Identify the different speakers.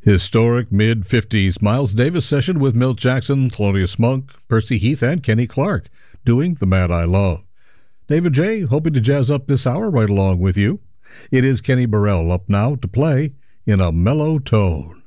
Speaker 1: Historic mid-50s Miles Davis session with Milt Jackson, Thelonious Monk, Percy Heath, and Kenny Clark doing The Man I Love. David J. hoping to jazz up this hour right along with you. It is Kenny Burrell up now to play In a Mellow Tone.